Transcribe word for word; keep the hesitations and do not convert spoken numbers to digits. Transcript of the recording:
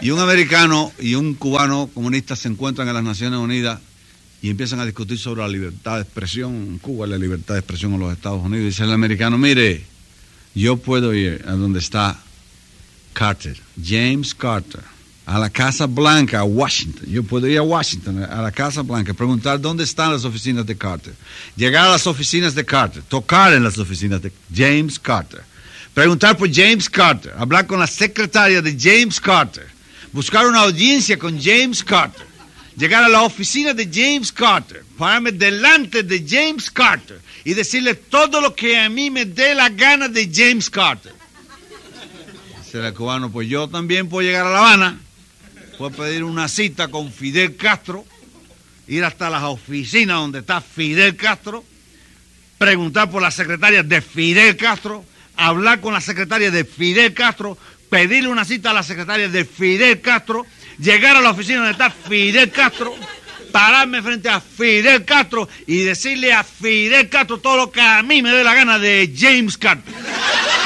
Y un americano y un cubano comunista se encuentran en las Naciones Unidas y empiezan a discutir sobre la libertad de expresión en Cuba y la libertad de expresión en los Estados Unidos. Y dice el americano, mire, yo puedo ir a donde está Carter, James Carter, a la Casa Blanca, a Washington. Yo puedo ir a Washington, a la Casa Blanca, preguntar dónde están las oficinas de Carter. Llegar a las oficinas de Carter, tocar en las oficinas de James Carter. Preguntar por James Carter, hablar con la secretaria de James Carter, buscar una audiencia con James Carter, llegar a la oficina de James Carter, pararme delante de James Carter y decirle todo lo que a mí me dé la gana de James Carter. Dice el cubano, pues yo también puedo llegar a La Habana, puedo pedir una cita con Fidel Castro, ir hasta las oficinas donde está Fidel Castro, preguntar por la secretaria de Fidel Castro, hablar con la secretaria de Fidel Castro, pedirle una cita a la secretaria de Fidel Castro, llegar a la oficina donde está Fidel Castro, pararme frente a Fidel Castro y decirle a Fidel Castro todo lo que a mí me dé la gana de James Carter.